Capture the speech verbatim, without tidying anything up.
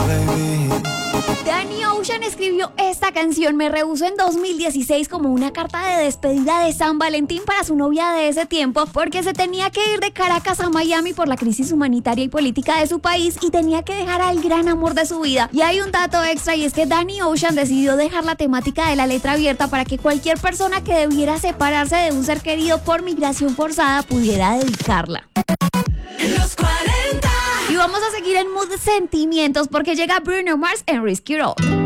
baby. Danny Ocean escribió esta canción Me Rehúso en dos mil dieciséis como una carta de despedida de San Valentín para su novia de ese tiempo, porque se tenía que ir de Caracas a Miami por la crisis humanitaria y política de su país y tenía que dejar al gran amor de su vida. Y hay un dato extra, y es que Danny Ocean decidió dejar la temática de la letra abierta para que cualquier persona que debiera separarse de un ser querido por migración forzada pudiera dedicarla. Los cuarenta. Y vamos a seguir en mood sentimientos porque llega Bruno Mars en Risk It All.